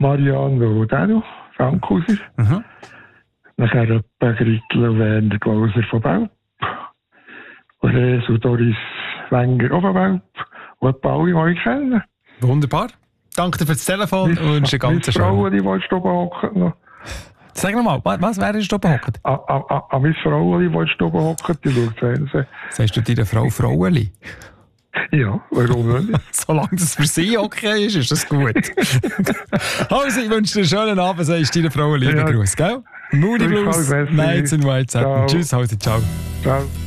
Marianne Rodano, Frankhauser. Nachher etwa Grittel und Werner Glauser von Belp. Und Doris Wenger auch von Belp. Und etwa alle, die ich kenne. Wunderbar. Danke dir für das Telefon und wünsche dir ganz schön. Frauen, die oben hocken noch. Sag nochmal, was wäre denn oben hocken? An meine Frauen, die oben hocken, die schaut Fernsehen. Sagst du deiner Frau Frauenli? Ja, warum nicht? Solange das für sie okay ist das gut. Also, ich wünsche dir einen schönen Abend, sagst deiner Frau einen lieben Gruß, gell? Moody Blues, Nights in White. Tschüss, Hause, ciao. Ciao.